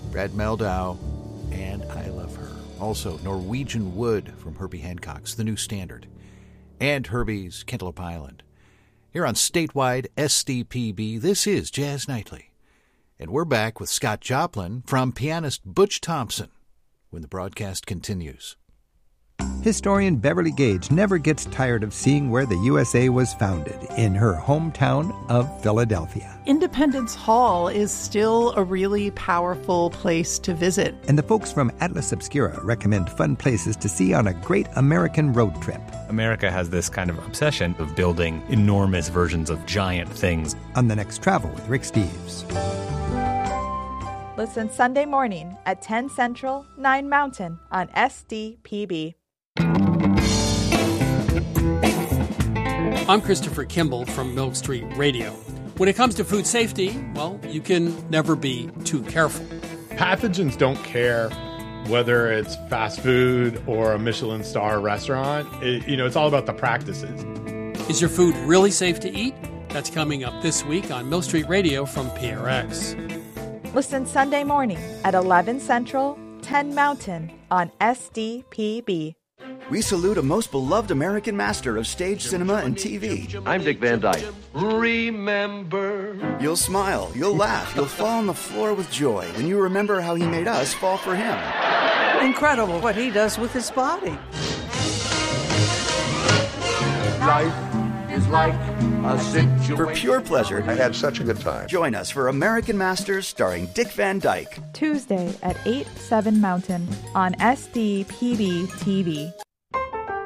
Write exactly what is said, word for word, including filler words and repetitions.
Brad Meldau, and I Love Her. Also, Norwegian Wood from Herbie Hancock's The New Standard, and Herbie's Cantaloupe Island. Here on statewide S D P B, this is Jazz Nightly. And we're back with Scott Joplin from pianist Butch Thompson when the broadcast continues. Historian Beverly Gage never gets tired of seeing where the U S A was founded, in her hometown of Philadelphia. Independence Hall is still a really powerful place to visit. And the folks from Atlas Obscura recommend fun places to see on a great American road trip. America has this kind of obsession of building enormous versions of giant things. On the next Travel with Rick Steves. Listen Sunday morning at ten Central, nine Mountain on S D P B. I'm Christopher Kimball from Milk Street Radio. When it comes to food safety, well, you can never be too careful. Pathogens don't care whether it's fast food or a Michelin star restaurant. It, you know, it's all about the practices. Is your food really safe to eat? That's coming up this week on Milk Street Radio from P R X. Listen Sunday morning at eleven Central, ten Mountain on S D P B. We salute a most beloved American master of stage, cinema, and T V. I'm Dick Van Dyke. Remember. You'll smile, you'll laugh, you'll fall on the floor with joy when you remember how he made us fall for him. Incredible what he does with his body. Life is like a situation. For pure pleasure, I had such a good time. Join us for American Masters starring Dick Van Dyke. Tuesday at eight, seven Mountain on S D P B T V.